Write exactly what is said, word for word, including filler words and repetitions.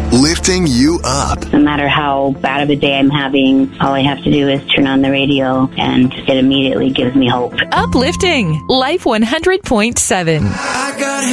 lifting you up. No matter how bad of a day I'm having, all I have to do is turn on the radio and it immediately gives me hope. Uplifting Life one hundred point seven. I got